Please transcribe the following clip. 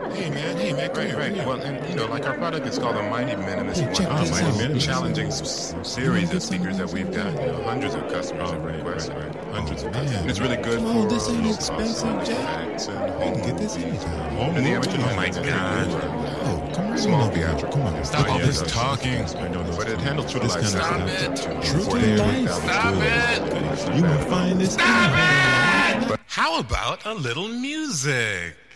Hey man, come here. Right. Well, and like our product is called the Mighty Minimus. Hey, check this One of the out. most challenging series of speakers that we've got. Hundreds of customers have requested. Hundreds of customers. And it's really good Come on, for this ain't low expensive, cost Jack. effects and You home can get this movies. anytime. And the average Oh my God. Oh, come on. Small over here. theatrical. Come on. Stop all this talking. But it handles true to This life. kind of sound. stuff. Stop True to life. Stop it. You will find this. Stop it! How about a little music?